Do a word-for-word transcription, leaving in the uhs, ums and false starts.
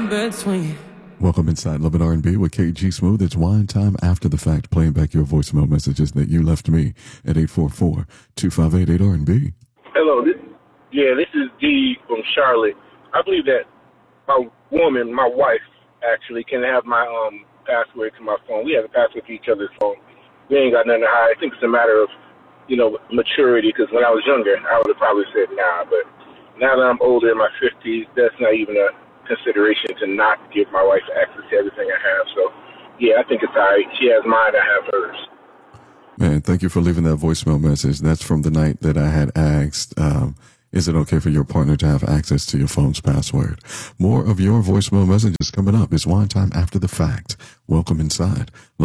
in between. Welcome inside Love and R and B with K G Smooth. It's wine time after the fact, playing back your voicemail messages that you left me at eight four four, two five eight, eight R and B. Hello. This, yeah, this is Dee from Charlotte. I believe that my woman, my wife, actually can have my um password to my phone. We have a password to each other's phone. We ain't got nothing to hide. I think it's a matter of, you know, maturity, because when I was younger, I would have probably said nah. But now that I'm older, in my fifties, that's not even a consideration to not give my wife access to everything I have. So, yeah, I think it's all right. She has mine, I have hers. Man, thank you for leaving that voicemail message. That's from the night that I had asked, um, is it okay for your partner to have access to your phone's password? More of your voicemail messages coming up. It's wine time after the fact. Welcome inside.